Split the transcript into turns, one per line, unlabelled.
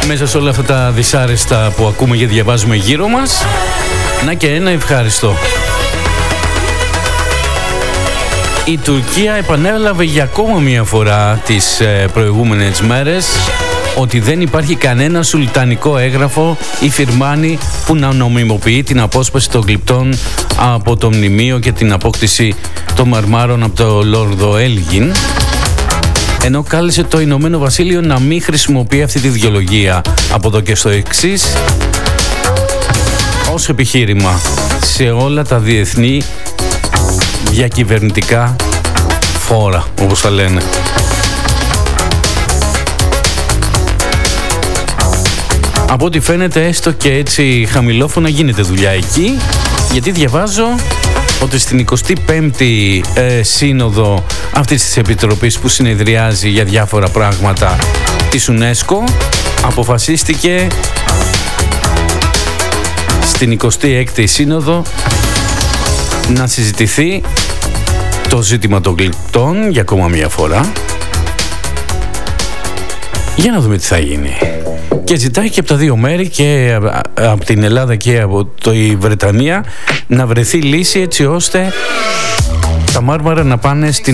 Μέσα σε όλα αυτά τα δυσάρεστα που ακούμε και διαβάζουμε γύρω μας, να και ένα ευχαριστώ. Η Τουρκία επανέλαβε για ακόμα μία φορά τις προηγούμενες μέρες ότι δεν υπάρχει κανένα σουλτανικό έγγραφο ή φιρμάνι που να νομιμοποιεί την απόσπαση των γλυπτών από το μνημείο και την απόκτηση των μαρμάρων από το Λόρδο Έλγιν, ενώ κάλεσε το Ηνωμένο Βασίλειο να μην χρησιμοποιεί αυτή τη δικαιολογία από εδώ και στο εξής ως επιχείρημα σε όλα τα διεθνή διακυβερνητικά φόρα, όπως θα λένε. Από ό,τι φαίνεται, έστω και έτσι χαμηλόφωνα γίνεται δουλειά εκεί, γιατί διαβάζω ότι στην 25η σύνοδο αυτής της επιτροπής που συνεδριάζει για διάφορα πράγματα της UNESCO, αποφασίστηκε στην 26η σύνοδο να συζητηθεί το ζήτημα των γλυπτών για ακόμα μία φορά, για να δούμε τι θα γίνει. Και ζητάει και από τα δύο μέρη, και από την Ελλάδα και από τη Βρετανία, να βρεθεί λύση έτσι ώστε τα μάρμαρα να πάνε στην